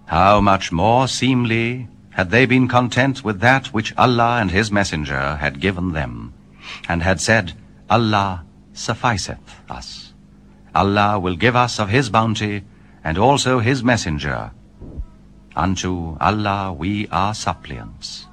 how much more seemly had they been content with that which Allah and his Messenger had given them, and had said, Allah sufficeth us. Allah will give us of his bounty, and also his Messenger. Unto Allah we are suppliants.